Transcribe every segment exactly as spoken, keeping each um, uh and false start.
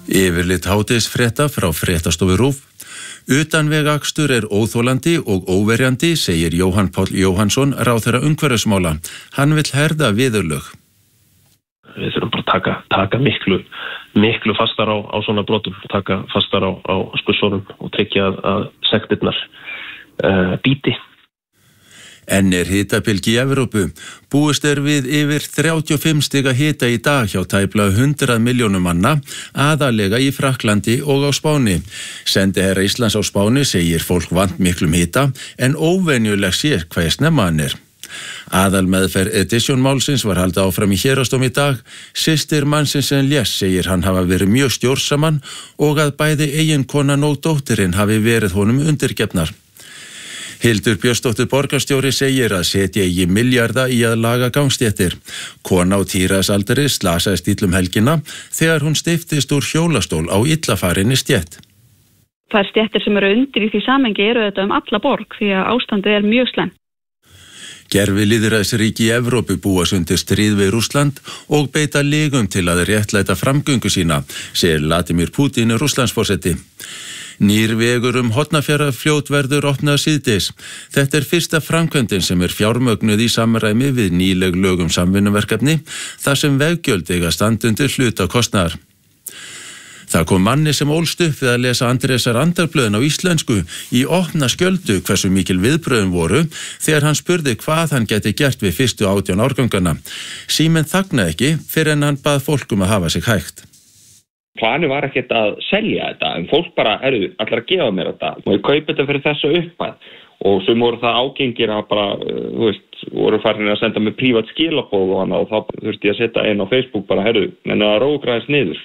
Yfirlit hádegisfrétta frá fréttastofu RÚV. Utanvegakstur er óþolandi og óverjandi, segir Jóhann Páll Jóhannsson, ráðherra umhverfismála. Hann vill herða viðurlög. Við þurfum bara að taka, taka miklu, miklu fastar á, á svona brotum, taka fastar á, á skurðsórum og tryggja að, að sektirnar uh, bíti. Enn er hitabylgja í Evrópu. Búist er við yfir þrjátíu og fimm stiga hita í dag hjá tæplega hundrað milljónum manna, aðalega í Frakklandi og á Spáni. Sendiherra Íslands á Spáni segir fólk vant miklum hita, en óvenjuleg sé hvað snemma hann er. Aðalmeðferð Edition málsins var haldið áfram í héraðsdómi í dag. Systir mannsins sem lést segir hann hafa verið mjög stjórnsaman og að bæði eiginkonan og dóttirinn hafi verið honum undirgefnar. Hildur Björnsdóttir borgarstjóri segir að setja eigi milljarða í að laga gangstéttir. Kona á tíræðisaldri slasaðist illum helgina þegar hún steyptist úr hjólastól á illafarinni stétt. Þær stéttir sem eru undir í því samengi eru þetta um alla borg því að ástandið er mjög slæmt. Gervi lýðræðisríki í Evrópu búa undir stríð við Rússland og beita legum til að réttlæta framgöngu sína, segir Vladimir Putin, Rússlandsforseti. Nýr vegur um Hornafjarðarfljót verður opnað síðdegis. Þetta er fyrsta framkvæmdin sem er fjármögnuð í samræmi við nýleg lög um samvinnuverkefni, þar sem veggjöld eiga standundir hluta kostnaðar. Það kom manni sem ólst upp við að lesa Andrésar Andarblöðin á íslensku í opna skjöldu hversu mikil viðbröðum voru þegar hann spurði hvað hann geti gert við fyrstu átján árgangana. Síminn þagnaði ekki fyrir en hann bað fólk um að hafa sig hægt. Plani var ekkert að selja þetta, en fólk bara, erðu, allar að gefa mér þetta og ég kaupi þetta fyrir þessu upphæð og sem voru það ágengir að bara, þú veist, voru farin að senda mig prívat skilaboð og hana og þá þurfti ég að setja einn á Facebook bara, herru, en að rógræðis niður.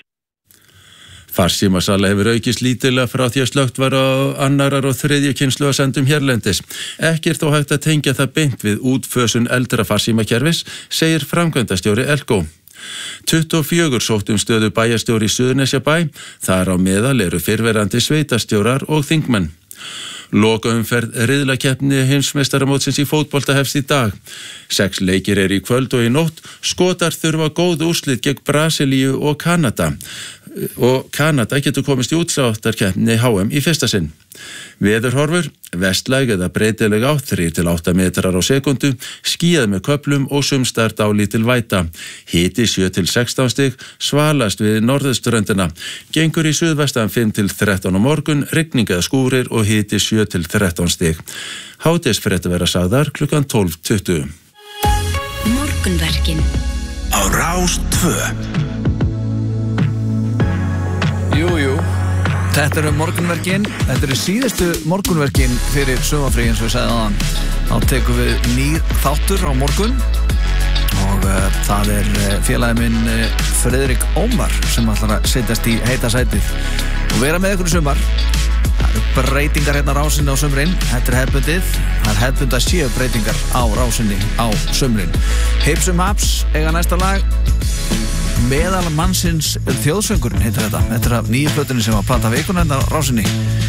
Farsímasala hefur aukist lítilega frá því að slökkt var á annarar og þriðju kynslóð að sendum hérlendis. Ekki er þó hægt að tengja það beint við útfösun eldra farsímakerfis, segir framkvæmdastjóri Elko. tuttugu og fjögur sóttum stöðu bæjarstjóri í Suðurnesjabæ, þar á meðal eru fyrrverandi sveitarstjórar og þingmenn. Lokaumferð riðlakeppni heimsmeistaramótsins í fótbolta hefst í dag. Sex leikir eru í kvöld og í nótt. Skotar þurfa góð úrslit gegn Brasilíu og Kanada. Og Kanada getur komist í útsláttarkeppni H M í fyrsta sinn. Veðurhorfur, vestlæg eða breytileg átt þrír til átta metrar á sekundu, skýjað með köflum og sumstaðar dálítil væta. Hiti sjö til sextán stig, svalast við norðurströndina. Gengur í suðvestan fimm til þrettán á morgun, rigning eða skúrir og hiti sjö til þrettán stig. Hádegisfréttir verða sagðar klukkan tólf tuttugu. Morgunverkin á Rás tvö. Jú, jú. Þetta eru morgunverkin, þetta eru síðustu morgunverkin fyrir sumarfrí eins og ég sagði áðan. Þá tekum við nýr þáttur á morgun og uh, það er uh, félagi minn uh, Friðrik Ómar sem ætlar að setjast í heita sætið og vera með ykkur í sumar. Það eru breytingar hérna á Rásinni á sumrin, þetta er hefbundið, það er hefbund að séu breytingar á Rásinni á sumrin. Hipsum Haps eiga næsta lag. Meðal mannsins þjóðsöngurinn heitir þetta. Þetta er af nýju plötunni sem var plata vikunnar á Rásinni.